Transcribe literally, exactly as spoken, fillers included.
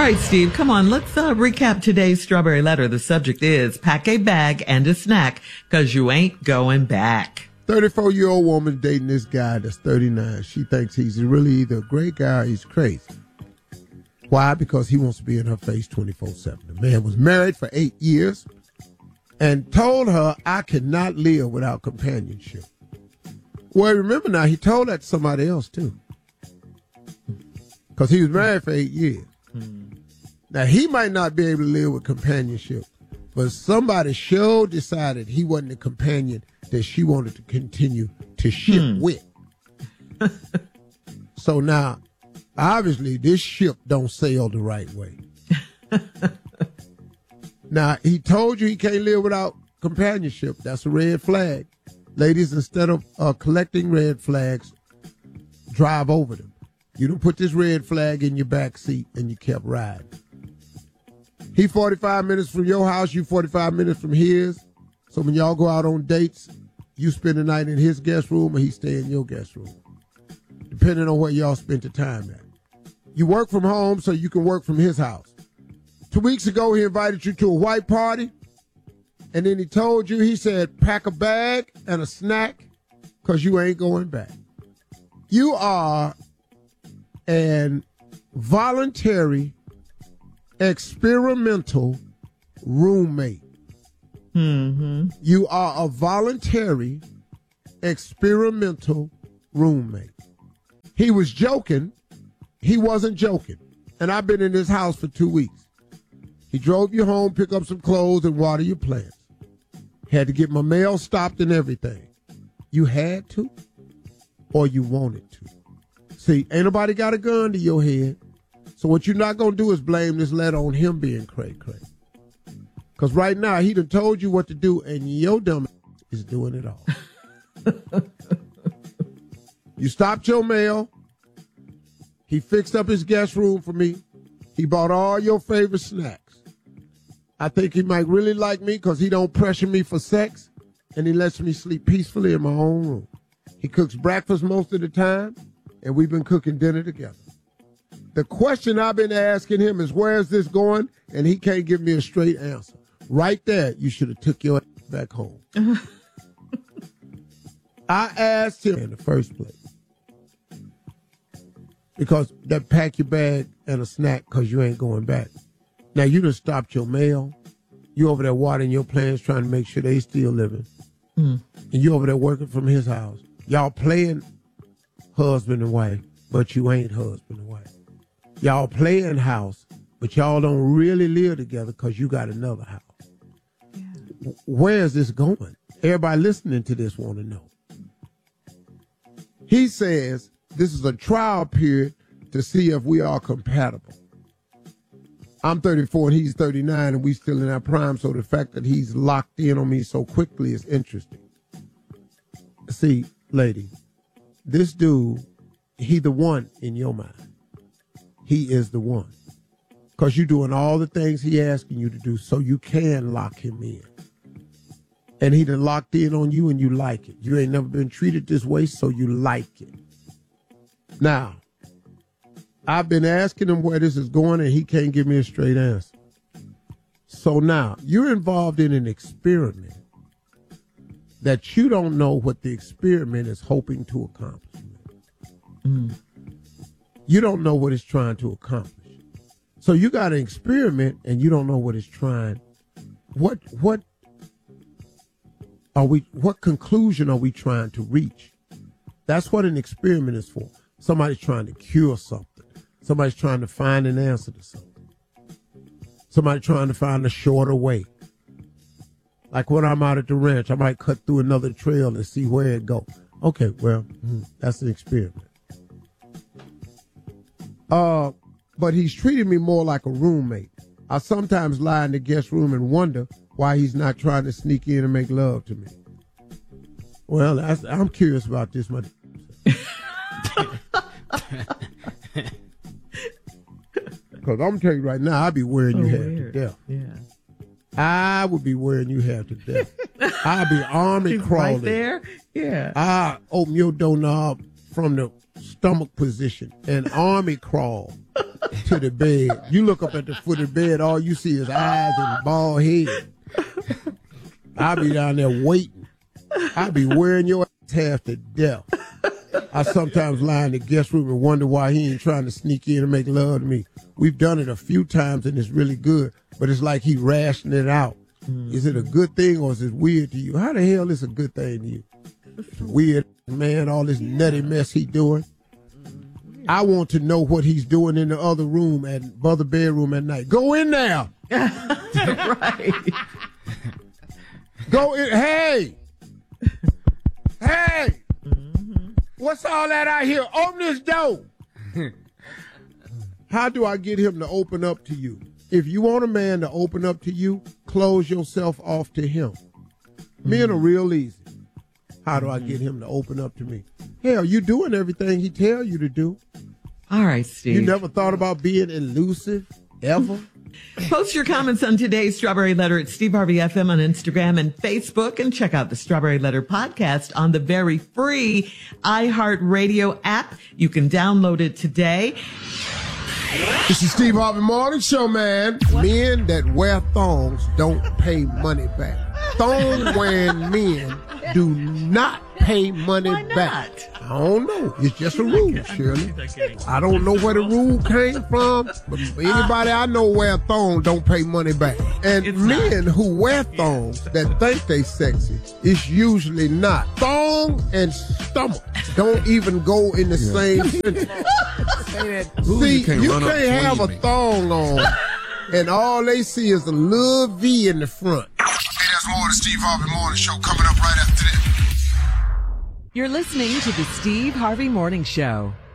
right, Steve, come on. Let's uh, recap today's Strawberry Letter. The subject is pack a bag and a snack because you ain't going back. thirty-four-year-old woman dating this guy that's thirty-nine. She thinks he's really either a great guy or he's crazy. Why? Because he wants to be in her face twenty-four seven. The man was married for eight years and told her, I cannot live without companionship. Well, remember now, he told that to somebody else, too. Because he was married for eight years. Hmm. Now, he might not be able to live with companionship, but somebody sure decided he wasn't a companion that she wanted to continue to ship hmm. with. So now, obviously, this ship don't sail the right way. Now, he told you he can't live without companionship. That's a red flag. Ladies, instead of uh, collecting red flags, drive over them. You don't put this red flag in your back seat and you kept riding. He forty-five minutes from your house, you forty-five minutes from his. So when y'all go out on dates, you spend the night in his guest room or he stay in your guest room, depending on where y'all spent the time at. You work from home so you can work from his house. Two weeks ago, he invited you to a white party, and then he told you, he said, pack a bag and a snack because you ain't going back. You are an voluntary, experimental roommate. Mm-hmm. You are a voluntary, experimental roommate. He was joking. He wasn't joking. And I've been in this house for two weeks. He drove you home, pick up some clothes, and water your plants. Had to get my mail stopped and everything. You had to, or you wanted to. See, ain't nobody got a gun to your head. So what you're not going to do is blame this letter on him being cray-cray. Because right now, he done told you what to do, and your dumb is doing it all. You stopped your mail. He fixed up his guest room for me. He bought all your favorite snacks. I think he might really like me because he don't pressure me for sex, and he lets me sleep peacefully in my own room. He cooks breakfast most of the time, and we've been cooking dinner together. The question I've been asking him is, where is this going? And he can't give me a straight answer. Right there, you should have took your ass back home. I asked him in the first place. Because that pack your bag and a snack because you ain't going back. Now, you done stopped your mail. You over there watering your plants trying to make sure they still living. Mm. And you over there working from his house. Y'all playing husband and wife, but you ain't husband and wife. Y'all playing house, but y'all don't really live together because you got another house. Yeah. Where is this going? Everybody listening to this want to know. He says this is a trial period to see if we are compatible. I'm thirty-four and he's thirty-nine and we still in our prime, so the fact that he's locked in on me so quickly is interesting. See, lady, this dude, he the one in your mind. He is the one. Because you're doing all the things he asking you to do so you can lock him in. And he done locked in on you and you like it. You ain't never been treated this way, so you like it. Now, I've been asking him where this is going and he can't give me a straight answer. So now, you're involved in an experiment that you don't know what the experiment is hoping to accomplish. Mm. You don't know what it's trying to accomplish. So you got an experiment and you don't know what it's trying. What what are we what conclusion are we trying to reach? That's what an experiment is for. Somebody's trying to cure something. Somebody's trying to find an answer to something. Somebody trying to find a shorter way. Like when I'm out at the ranch, I might cut through another trail and see where it goes. Okay, well, that's an experiment. Uh, but he's treating me more like a roommate. I sometimes lie in the guest room and wonder why he's not trying to sneak in and make love to me. Well, that's, I'm curious about this, my. Because I'm telling you right now, I'd be wearing so you hair to death. Yeah. I would be wearing you hair to death. I'd be army crawling. Right there? Yeah. I open your doorknob from the stomach position and army crawl to the bed. You look up at the foot of the bed, all you see is eyes and bald head. I'll be down there waiting. I'll be wearing your ass half to death. I sometimes lie in the guest room and wonder why he ain't trying to sneak in and make love to me. We've done it a few times and it's really good, but it's like he rationing it out. Mm. Is it a good thing or is it weird to you? How the hell is it a good thing to you? Weird, man, all this nutty mess he doing. I want to know what he's doing in the other room and other bedroom at night. Go in there. Right. Go in. Hey. Hey. Mm-hmm. What's all that out here? Open this door. How do I get him to open up to you? If you want a man to open up to you, close yourself off to him. Mm-hmm. Men are real easy. How do I get him to open up to me? Hell, you doing everything he tell you to do. All right, Steve. You never thought about being elusive, ever? Post your comments on today's Strawberry Letter at Steve Harvey F M on Instagram and Facebook, and check out the Strawberry Letter podcast on the very free iHeartRadio app. You can download it today. This is Steve Harvey Morning Show, man. What? Men that wear thongs don't pay money back. Thong wearing men do not pay money Why not? back. I don't know. It's just a rule, Shirley. I don't know where the rule came from, but anybody I know wear thongs don't pay money back. And it's men not. who wear thongs that think they sexy, it's usually not. Thong and stomach don't even go in the yeah. same sentence. See, you can't, you can't have a thong on and all they see is a little V in the front. Hey, there's more of the Steve Harvey Morning Show coming up right after this. You're listening to the Steve Harvey Morning Show.